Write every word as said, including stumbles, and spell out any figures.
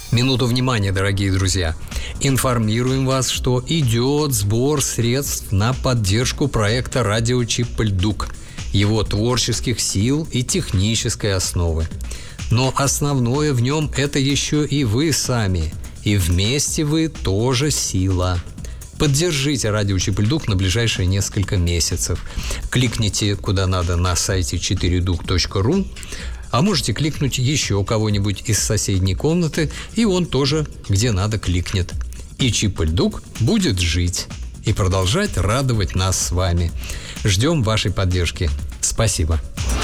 Минуту внимания, дорогие друзья. Информируем вас, что идет сбор средств на поддержку проекта «Радио Чип-Льдук», его творческих сил и технической основы. Но основное в нем – это еще и вы сами. И вместе вы тоже сила. Поддержите радио Чип-Льдук на ближайшие несколько месяцев. Кликните куда надо на сайте четыре дук точка ру, а можете кликнуть еще у кого-нибудь из соседней комнаты, и он тоже где надо кликнет. И Чип-Льдук будет жить и продолжать радовать нас с вами. Ждем вашей поддержки. Спасибо.